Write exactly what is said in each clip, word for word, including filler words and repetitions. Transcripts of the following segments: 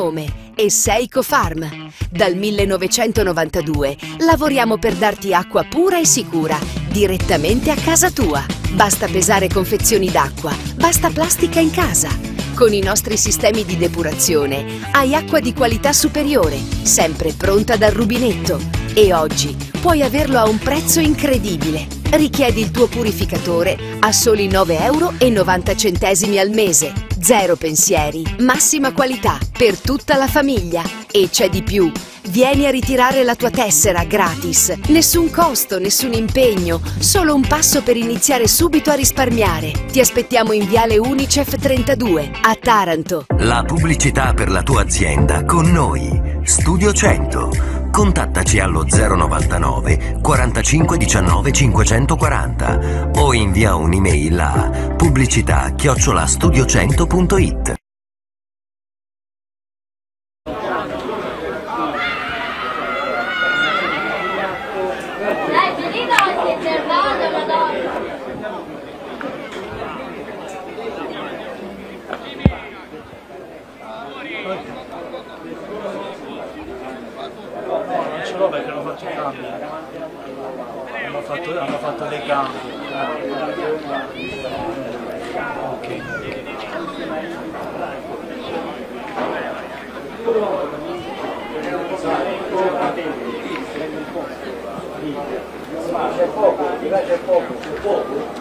nome e Seiko Farm. Dal millenovecentonovantadue lavoriamo per darti acqua pura e sicura direttamente a casa tua. Basta pesare confezioni d'acqua, basta plastica in casa. Con i nostri sistemi di depurazione hai acqua di qualità superiore, sempre pronta dal rubinetto. E oggi puoi averlo a un prezzo incredibile. Richiedi il tuo purificatore a soli nove euro e novanta centesimi al mese. Zero pensieri, massima qualità per tutta la famiglia. E c'è di più. Vieni a ritirare la tua tessera gratis. Nessun costo, nessun impegno, solo un passo per iniziare subito a risparmiare. Ti aspettiamo in Viale Unicef trentadue, a Taranto. La pubblicità per la tua azienda con noi. Studio cento. Contattaci allo zero novantanove quarantacinque diciannove cinquecentoquaranta o invia un'email a pubblicità chiocciola studiocento punto it. Perché hanno fatto i cambi, hanno fatto, hanno fatto dei cambi. Ok. C'è poco, c'è poco, c'è poco.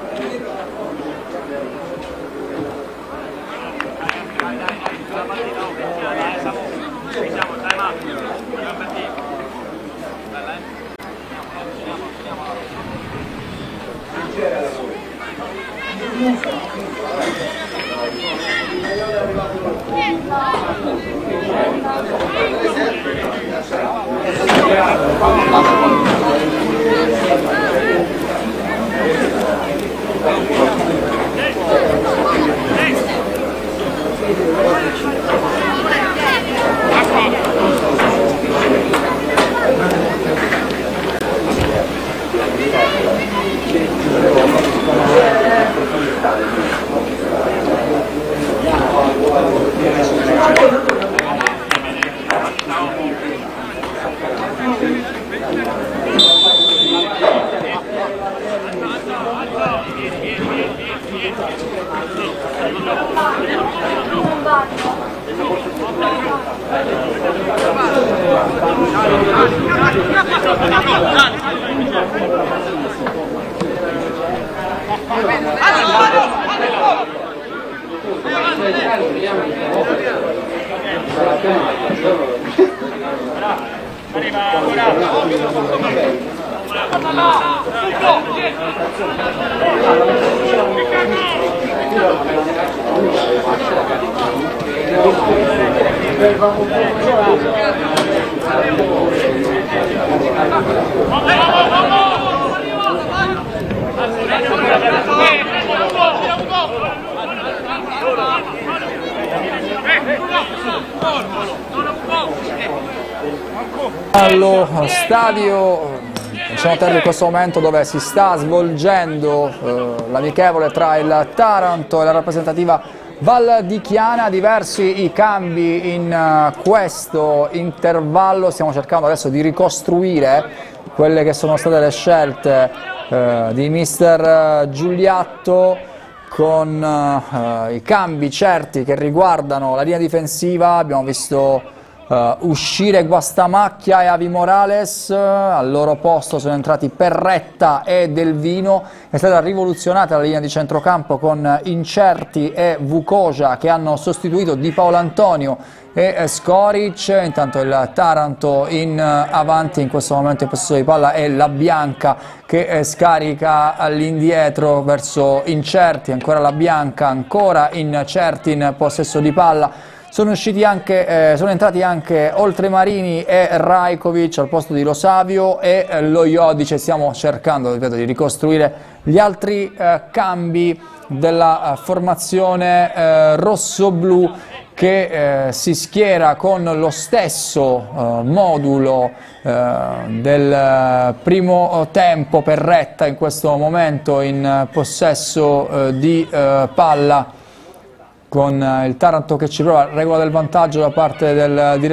Allo stadio Luciano Terri in questo momento dove si sta svolgendo eh, l'amichevole tra il Taranto e la rappresentativa Val di Chiana. Diversi i cambi in uh, questo intervallo, stiamo cercando adesso di ricostruire quelle che sono state le scelte uh, di mister Giuliatto, con uh, i cambi certi che riguardano la linea difensiva. Abbiamo visto Uh, uscire Guastamacchia e Avi Morales, uh, al loro posto sono entrati Perretta e Delvino. È stata rivoluzionata la linea di centrocampo con Incerti e Vukoja che hanno sostituito Di Paolo Antonio e eh, Skoric. Intanto il Taranto in uh, avanti in questo momento in possesso di palla è La Bianca che eh, scarica all'indietro verso Incerti, ancora La Bianca, ancora Incerti in possesso di palla. Sono, usciti anche, eh, sono entrati anche Oltremarini e Rajkovic al posto di Lo Savio e eh, Lo Iodice. Stiamo cercando, ripeto, di ricostruire gli altri eh, cambi della eh, formazione eh, rosso-blu che eh, si schiera con lo stesso eh, modulo eh, del primo tempo. Perretta in questo momento in possesso eh, di eh, palla con il Taranto che ci prova, regola del vantaggio da parte del direttore